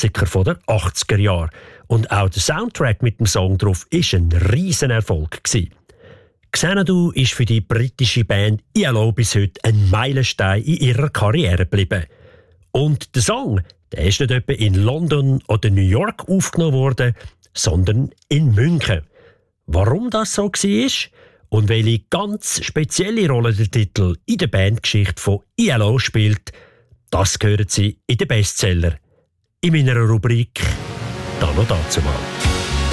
Klassiker von den 80er Jahren. Und auch der Soundtrack mit dem Song drauf war ein Riesenerfolg. Xanadu ist für die britische Band ELO bis heute ein Meilenstein in ihrer Karriere geblieben. Und der Song, der ist nicht etwa in London oder New York aufgenommen worden, sondern in München. Warum das so war und welche ganz spezielle Rolle der Titel in der Bandgeschichte von ELO spielt, das hören Sie in den Bestseller. In meiner Rubrik «Da noch dazu mal».